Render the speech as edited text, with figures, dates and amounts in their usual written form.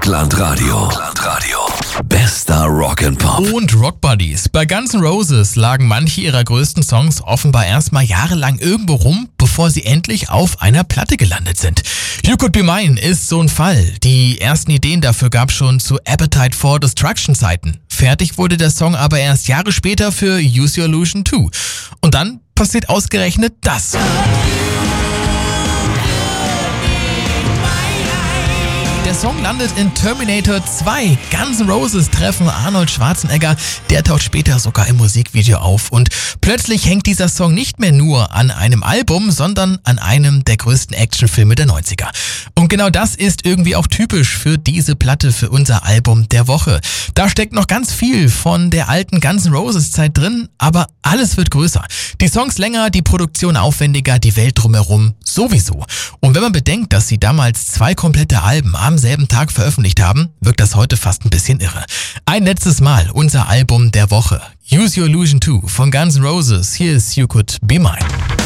Rockland Radio. Bester Rock'n'Pop. Und Rock Buddies. Bei Guns N' Roses lagen manche ihrer größten Songs offenbar erstmal jahrelang irgendwo rum, bevor sie endlich auf einer Platte gelandet sind. You Could Be Mine ist so ein Fall. Die ersten Ideen dafür gab es schon zu Appetite for Destruction Zeiten. Fertig wurde der Song aber erst Jahre später für Use Your Illusion 2. Und dann passiert ausgerechnet das. Der Song landet in Terminator 2. Guns N' Roses treffen Arnold Schwarzenegger. Der taucht später sogar im Musikvideo auf. Und plötzlich hängt dieser Song nicht mehr nur an einem Album, sondern an einem der größten Actionfilme der 90er. Und genau das ist irgendwie auch typisch für diese Platte, für unser Album der Woche. Da steckt noch ganz viel von der alten Guns N' Roses Zeit drin, aber alles wird größer. Die Songs länger, die Produktion aufwendiger, die Welt drumherum sowieso. Und wenn man bedenkt, dass sie damals 2 komplette Alben am selben Tag veröffentlicht haben, wirkt das heute fast ein bisschen irre. Ein letztes Mal unser Album der Woche. Use Your Illusion 2 von Guns N' Roses. Hier ist You Could Be Mine.